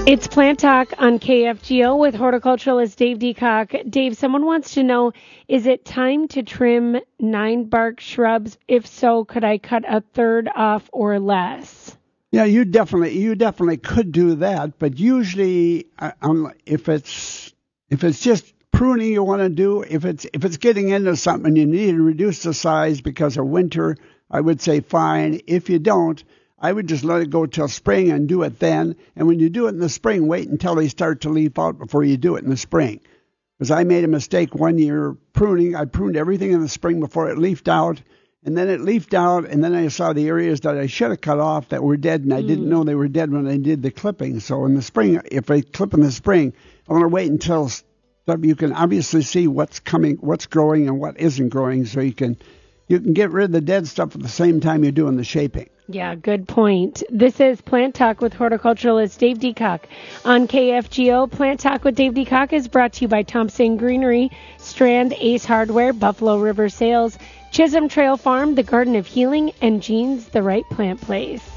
It's Plant Talk on KFGO with horticulturalist Dave Decock. Dave, someone wants to know, is it time to trim 9 bark shrubs? If so, could I cut a third off or less? Yeah, you definitely could do that, but usually if it's just pruning you want to do, if it's getting into something you need to reduce the size because of winter, I would say fine. If you don't, I would just let it go till spring and do it then. And when you do it in the spring, wait until they start to leaf out before you do it in the spring. Because I made a mistake one year pruning. I pruned everything in the spring before it leafed out. And then it leafed out, and then I saw the areas that I should have cut off that were dead, and I didn't know they were dead when I did the clipping. So in the spring, if I clip in the spring, I want to wait until you can obviously see what's growing and what isn't growing, so you can get rid of the dead stuff at the same time you're doing the shaping. Yeah, good point. This is Plant Talk with horticulturalist Dave Decock on KFGO. Plant Talk with Dave Decock is brought to you by Thompson Greenery, Strand, Ace Hardware, Buffalo River Sales, Chisholm Trail Farm, The Garden of Healing, and Jean's The Right Plant Place.